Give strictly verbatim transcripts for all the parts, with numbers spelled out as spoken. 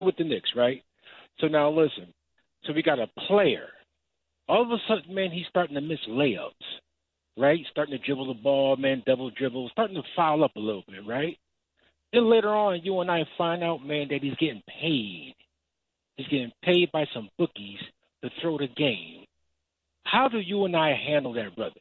with the Knicks, right? So now listen. So we got a player. All of a sudden, man, he's starting to miss layups, right? Starting to dribble the ball, man, double dribble, starting to foul up a little bit, right? Then later on, you and I find out, man, that he's getting paid. He's getting paid by some bookies to throw the game. How do you and I handle that, brother?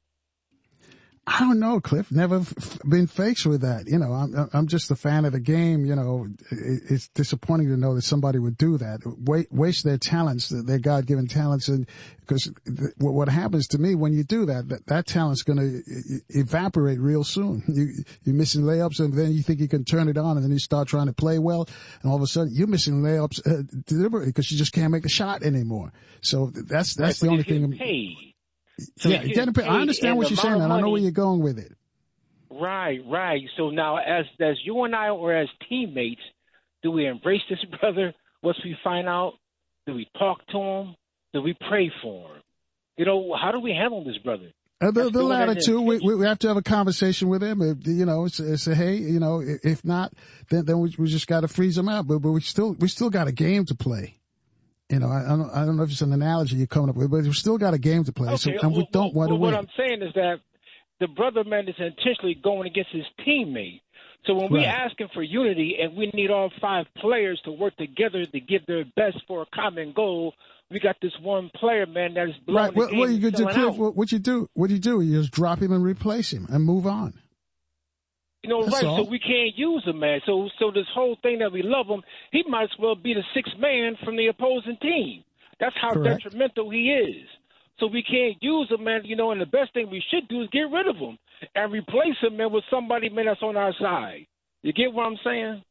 I don't know, Cliff. Never f- been faced with that. You know, I'm I'm just a fan of the game. You know, it, it's disappointing to know that somebody would do that, waste, waste their talents, their God-given talents, and because th- what happens to me when you do that, that, that talent's going to evaporate real soon. You you're missing layups, and then you think you can turn it on, and then you start trying to play well, and all of a sudden you're missing layups uh, deliberately because you just can't make the shot anymore. So that's that's right, the only thing. Paid. So yeah, getting paid. I understand what you're saying, and I know where you're going with it. Right, right. So now, as as you and I, or as teammates, do we embrace this brother once we find out? Do we talk to him? Do we pray for him? You know, how do we handle this brother? Uh, the the latter two, we, we have to have a conversation with him. If, you know, say, say, hey, you know, if not, then then we, we just got to freeze him out. But but we still we still got a game to play. You know, I, I don't I don't know if it's an analogy you're coming up with, but we've still got a game to play. Okay, so, and we well, don't want well, to win. What I'm saying is that the brother man is intentionally going against his teammate. So when we're right. asking for unity and we need all five players to work together to give their best for a common goal, we got this one player, man, that is blowing right. the What, game what you could do, Cliff? out. What you do? What you do? You just drop him and replace him and move on. You know, That's right? all. So we can't use him, man. So so this whole thing that we love him, he might as well be the sixth man from the opposing team. That's how Correct. detrimental he is. So we can't use him, man. You know, and the best thing we should do is get rid of him and replace him, man, with somebody, man, that's on our side. You get what I'm saying?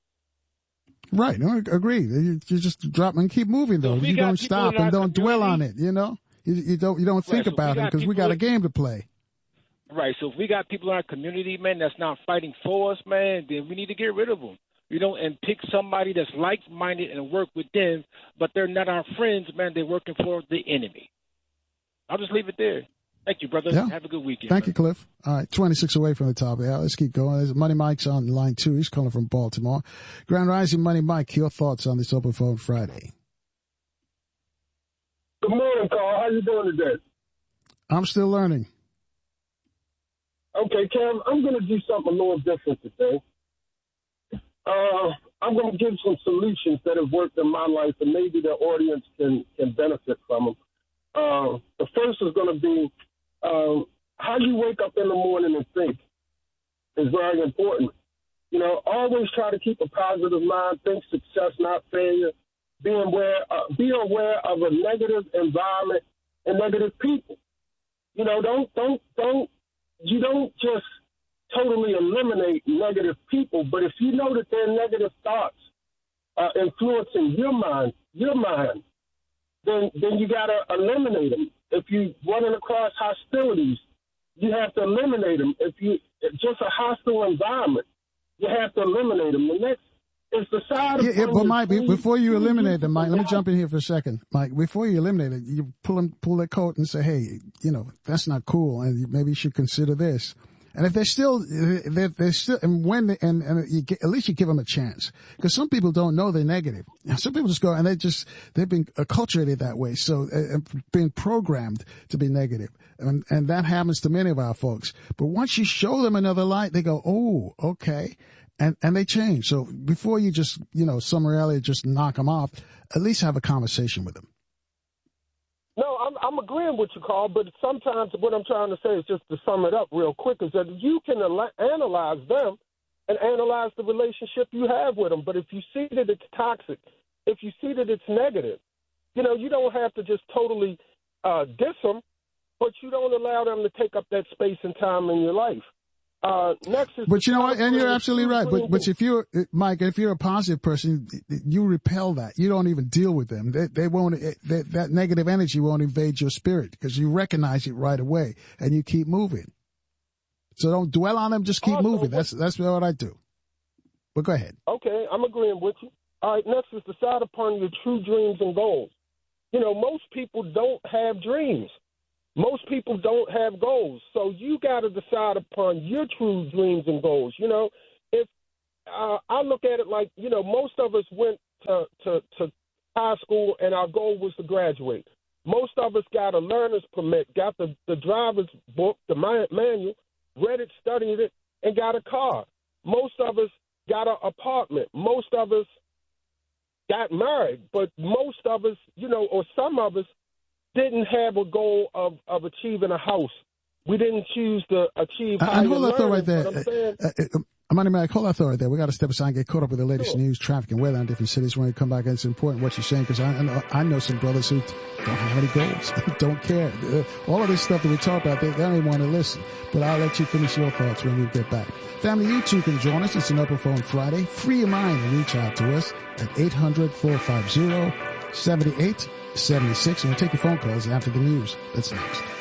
Right. No, I agree. You, you just drop and keep moving, though. So you don't stop and don't dwell on it. You know, you, you don't you don't think right, so about it because we got a game to play. Right. So if we got people in our community, man, that's not fighting for us, man, then we need to get rid of them. You know, and pick somebody that's like-minded and work with them, but they're not our friends, man. They're working for the enemy. I'll just leave it there. Thank you, brother. Yeah. Have a good weekend. Thank brother. you, Cliff. All right, twenty-six away from the top. Yeah, let's keep going. There's Money Mike's on line two. He's calling from Baltimore. Grand Rising, Money Mike, your thoughts on this Open Phone Friday? Good morning, Carl. How you doing today? I'm still learning. Okay, Cam, I'm going to do something a little different today. Uh, I'm going to give some solutions that have worked in my life, and maybe the audience can, can benefit from them. Uh, the first is going to be um, how you wake up in the morning and think is very important. You know, always try to keep a positive mind, think success, not failure. Be aware, uh, be aware of a negative environment and negative people. You know, don't, don't, don't, you don't just totally eliminate negative people, but if you know that their negative thoughts are influencing your mind, your mind, then then you got to eliminate them. If you're running across hostilities, you have to eliminate them. If you if just a hostile environment, you have to eliminate them. The next is the side of yeah, yeah, but Mike, before you eliminate them, Mike, let me jump in here for a second. Mike, before you eliminate it, you pull them, pull their coat and say, hey, you know, that's not cool, and maybe you should consider this. And if they're still, they're, they're still, and when, they, and, and you get, at least you give them a chance. Because some people don't know they're negative. Some people just go, and they just, they've been acculturated that way. So, uh, been programmed to be negative. And, and that happens to many of our folks. But once you show them another light, they go, oh, okay. And, and they change. So before you just, you know, summarily just knock them off, at least have a conversation with them. No, I'm, I'm agreeing with you, Carl, but sometimes what I'm trying to say is just to sum it up real quick is that you can al- analyze them and analyze the relationship you have with them. But if you see that it's toxic, if you see that it's negative, you know, you don't have to just totally uh, diss them, but you don't allow them to take up that space and time in your life. Uh, next is but you know what? And you're absolutely right. But, but if you're, Mike, if you're a positive person, you repel that. You don't even deal with them. They, they won't, they, that negative energy won't invade your spirit because you recognize it right away and you keep moving. So don't dwell on them. Just keep also, moving. That's, that's what I do. But go ahead. Okay. I'm agreeing with you. All right. Next is decide upon your true dreams and goals. You know, most people don't have dreams. Most people don't have goals, so you got to decide upon your true dreams and goals. You know, if uh, I look at it like, you know, most of us went to, to, to high school, and our goal was to graduate. Most of us got a learner's permit, got the, the driver's book, the manual, read it, studied it, and got a car. Most of us got an apartment. Most of us got married, but most of us, you know, or some of us didn't have a goal of, of achieving a house. We didn't choose to achieve higher learning. Hold that thought right there. I'm saying, uh, uh, Money Mac, hold that thought right there. We got to step aside and get caught up with the latest sure. news, traffic, and weather in different cities. When we come back, it's important what you're saying, because I, I, know, I know some brothers who don't have any goals, don't care. Uh, all of this stuff that we talk about, they, they don't even want to listen. But I'll let you finish your thoughts when we get back. Family, you too can join us. It's an Open Phone Friday. Free your mind and reach out to us at eight hundred, four five zero, seven eight seven six. And we'll take your phone calls after the news. That's next.